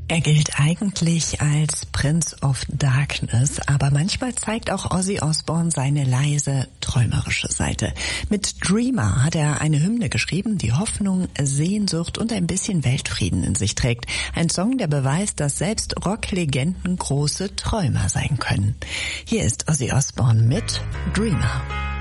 Er gilt eigentlich als Prince of Darkness, aber manchmal zeigt auch Ozzy Osbourne seine leise, träumerische Seite. Mit Dreamer hat er eine Hymne geschrieben, die Hoffnung, Sehnsucht und ein bisschen Weltfrieden in sich trägt. Ein Song, der beweist, dass selbst Rocklegenden große Träumer sein können. Hier ist Ozzy Osbourne mit Dreamer.